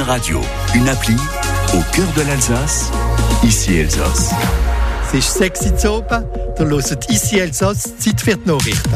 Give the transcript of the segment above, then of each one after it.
Radio, une appli au cœur de l'Alsace, ici Elsass. C'est 6 Uhr oben, da hört ici Elsass, Zeit für die Nachrichten.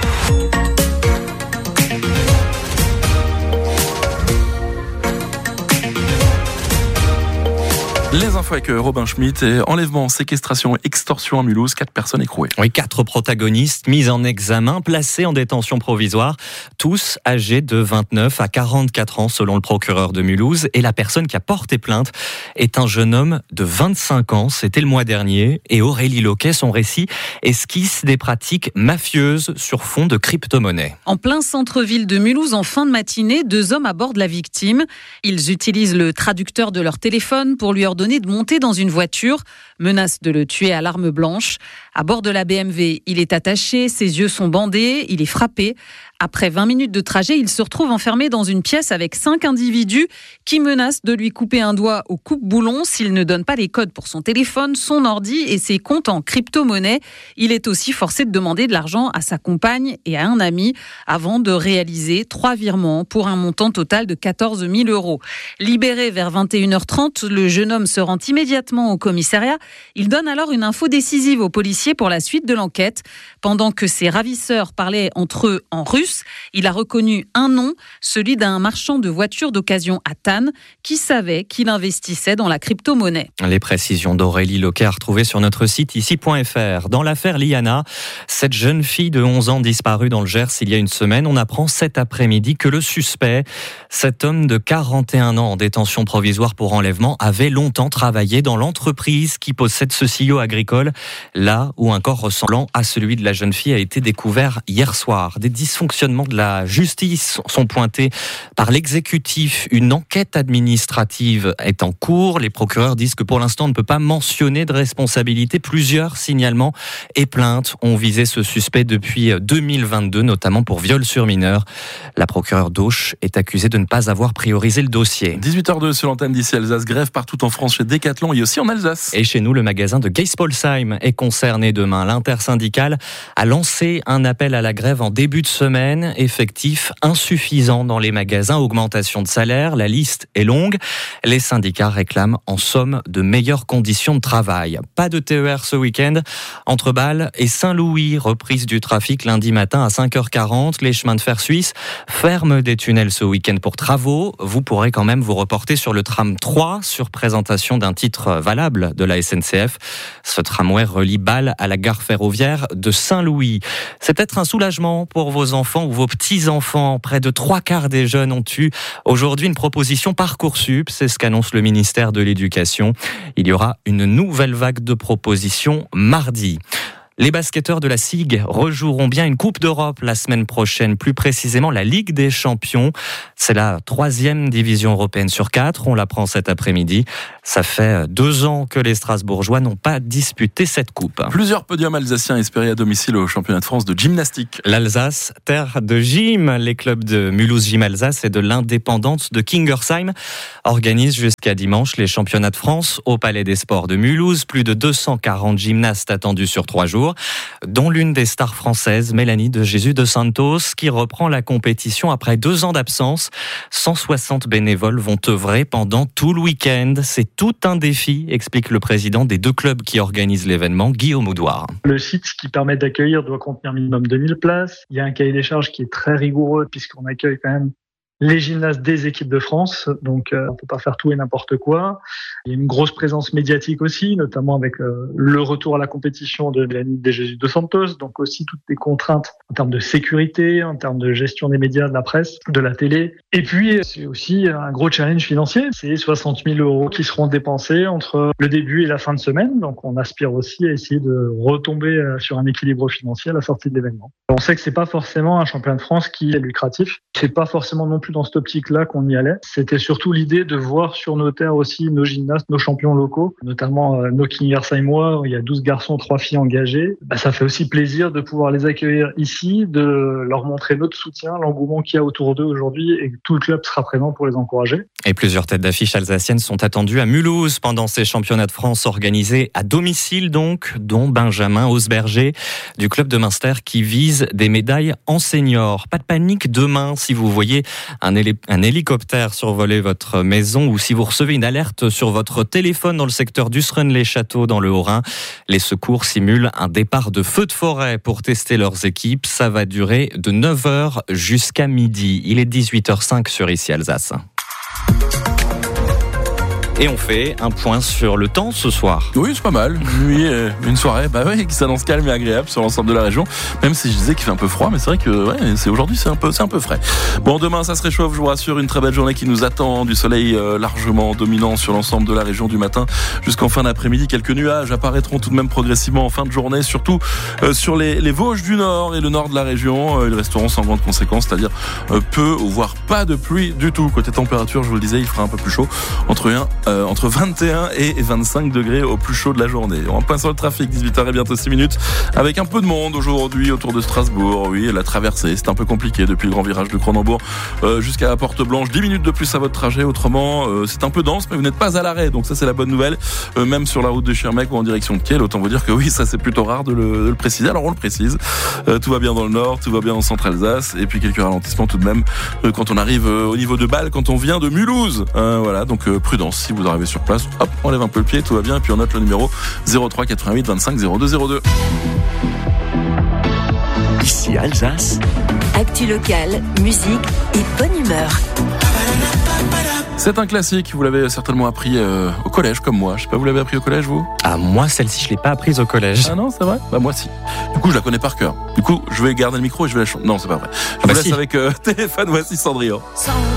Les infos avec Robin Schmitt. Et enlèvement, séquestration, extorsion à Mulhouse, 4 personnes écrouées. Oui, 4 protagonistes mis en examen, placés en détention provisoire, tous âgés de 29 à 44 ans selon le procureur de Mulhouse. Et la personne qui a porté plainte est un jeune homme de 25 ans. C'était le mois dernier. Et Aurélie Loquet, son récit esquisse des pratiques mafieuses sur fond de crypto-monnaie. En plein centre-ville de Mulhouse, en fin de matinée, 2 hommes abordent la victime. Ils utilisent le traducteur de leur téléphone pour lui ordonner de monter dans une voiture, menace de le tuer à l'arme blanche. À bord de la BMW, il est attaché, ses yeux sont bandés, il est frappé. Après 20 minutes de trajet, il se retrouve enfermé dans une pièce avec 5 individus qui menacent de lui couper un doigt au coupe-boulon s'il ne donne pas les codes pour son téléphone, son ordi et ses comptes en crypto-monnaie. Il est aussi forcé de demander de l'argent à sa compagne et à un ami avant de réaliser 3 virements pour un montant total de 14 000 €. Libéré vers 21h30, le jeune homme se rend immédiatement au commissariat. Il donne alors une info décisive aux policiers pour la suite de l'enquête. Pendant que ses ravisseurs parlaient entre eux en russe, il a reconnu un nom, celui d'un marchand de voitures d'occasion à Thann, qui savait qu'il investissait dans la crypto-monnaie. Les précisions d'Aurélie Loquet à retrouver sur notre site ici.fr. Dans l'affaire Liana, cette jeune fille de 11 ans disparue dans le Gers il y a une semaine, on apprend cet après-midi que le suspect, cet homme de 41 ans en détention provisoire pour enlèvement, avait longtemps travaillé dans l'entreprise qui possède ce silo agricole, là où un corps ressemblant à celui de la jeune fille a été découvert hier soir. Des dysfonctionnements de la justice sont pointés par l'exécutif. Une enquête administrative est en cours. Les procureurs disent que pour l'instant on ne peut pas mentionner de responsabilité. Plusieurs signalements et plaintes ont visé ce suspect depuis 2022, notamment pour viol sur mineur. La procureure d'Auch est accusée de ne pas avoir priorisé le dossier. 18h02 sur l'antenne d'ici Alsace. Grève partout en France chez Decathlon et aussi en Alsace. Et chez nous, le magasin de Geispolsheim est concerné demain. L'intersyndicale a lancé un appel à la grève en début de semaine. Effectif insuffisant dans les magasins, augmentation de salaire, la liste est longue. Les syndicats réclament en somme de meilleures conditions de travail. Pas de TER ce week-end entre Bâle et Saint-Louis. Reprise du trafic lundi matin à 5h40. Les chemins de fer suisses ferment des tunnels ce week-end pour travaux. Vous pourrez quand même vous reporter sur le tram 3 sur présentation d'un titre valable de la SNCF. Ce tramway relie Bâle à la gare ferroviaire de Saint-Louis. C'est peut-être un soulagement pour vos enfants ou vos petits-enfants. Près de 3/4 des jeunes ont eu aujourd'hui une proposition Parcoursup. C'est ce qu'annonce le ministère de l'Éducation. Il y aura une nouvelle vague de propositions mardi. Les basketteurs de la SIG rejoueront bien une Coupe d'Europe la semaine prochaine, plus précisément la Ligue des Champions. C'est la 3e division européenne sur 4, on l'apprend cet après-midi. Ça fait 2 ans que les Strasbourgeois n'ont pas disputé cette coupe. Plusieurs podiums alsaciens espérés à domicile au championnat de France de gymnastique. L'Alsace, terre de gym, les clubs de Mulhouse Gym Alsace et de l'Indépendante de Kingersheim organisent jusqu'à dimanche les championnats de France au Palais des Sports de Mulhouse. Plus de 240 gymnastes attendus sur 3 jours. Dont l'une des stars françaises, Mélanie de Jésus de Santos, qui reprend la compétition après 2 ans d'absence. 160 bénévoles vont œuvrer pendant tout le week-end. C'est tout un défi, explique le président des 2 clubs qui organisent l'événement, Guillaume Oudouard. Le site qui permet d'accueillir doit contenir minimum 2000 places. Il y a un cahier des charges qui est très rigoureux puisqu'on accueille quand même les gymnastes des équipes de France, donc on peut pas faire tout et n'importe quoi. Il y a une grosse présence médiatique aussi, notamment avec le retour à la compétition de Mélanie de Jésus de Santos, donc aussi toutes les contraintes en termes de sécurité, en termes de gestion des médias, de la presse, de la télé. Et puis c'est aussi un gros challenge financier, c'est 60 000 € qui seront dépensés entre le début et la fin de semaine, donc on aspire aussi à essayer de retomber sur un équilibre financier à la sortie de l'événement. On sait que c'est pas forcément un championnat de France qui est lucratif, c'est pas forcément non plus dans cette optique-là qu'on y allait. C'était surtout l'idée de voir sur nos terres aussi nos gymnastes, nos champions locaux, notamment nos Kingersheimois. Il y a 12 garçons, 3 filles engagées. Ça fait aussi plaisir de pouvoir les accueillir ici, de leur montrer notre soutien, l'engouement qu'il y a autour d'eux aujourd'hui et que tout le club sera présent pour les encourager. Et plusieurs têtes d'affiche alsaciennes sont attendues à Mulhouse pendant ces championnats de France organisés à domicile donc, dont Benjamin Hausberger du club de Münster qui vise des médailles en senior. Pas de panique demain si vous voyez un hélicoptère survoler votre maison ou si vous recevez une alerte sur votre téléphone dans le secteur d'Usren-les-Châteaux dans le Haut-Rhin. Les secours simulent un départ de feu de forêt pour tester leurs équipes. Ça va durer de 9h jusqu'à midi. Il est 18h05 sur Ici Alsace. Et on fait un point sur le temps ce soir. Oui, c'est pas mal. Une nuit, une soirée, qui s'annonce calme et agréable sur l'ensemble de la région. Même si je disais qu'il fait un peu froid, mais c'est vrai que aujourd'hui c'est un peu frais. Bon, demain ça se réchauffe, je vous rassure, une très belle journée qui nous attend, du soleil largement dominant sur l'ensemble de la région du matin jusqu'en fin d'après-midi. Quelques nuages apparaîtront tout de même progressivement en fin de journée, surtout sur les Vosges du Nord et le nord de la région. Ils resteront sans grande conséquence, c'est-à-dire peu ou voire pas de pluie du tout. Côté température, je vous le disais, il fera un peu plus chaud, entre 21 et 25 degrés au plus chaud de la journée. On passe sur le trafic, 18h et bientôt 6 minutes, avec un peu de monde aujourd'hui autour de Strasbourg. Oui, la traversée, c'est un peu compliqué depuis le grand virage de Cronenbourg jusqu'à la Porte Blanche. 10 minutes de plus à votre trajet, autrement c'est un peu dense, mais vous n'êtes pas à l'arrêt, donc ça c'est la bonne nouvelle. Même sur la route de Schirmeck ou en direction de Kiel, autant vous dire que oui, ça c'est plutôt rare de le préciser. Alors on le précise, tout va bien dans le nord, tout va bien en centre-Alsace, et puis quelques ralentissements tout de même quand on arrive au niveau de Bâle, quand on vient de Mulhouse. Voilà, donc prudence si vous arrivez sur place, hop, on lève un peu le pied, tout va bien, et puis on note le numéro 03 88 25 02 02. Ici Alsace. Actu locale, musique et bonne humeur. C'est un classique, vous l'avez certainement appris au collège comme moi. Je sais pas, vous l'avez appris au collège vous ? Ah, moi celle-ci je l'ai pas apprise au collège. Ah non, c'est vrai ? Bah moi si. Du coup je la connais par cœur. Du coup je vais garder le micro et je vais la chanter. Non, c'est pas vrai. Je vous laisse avec téléphone, voici Cendrillon.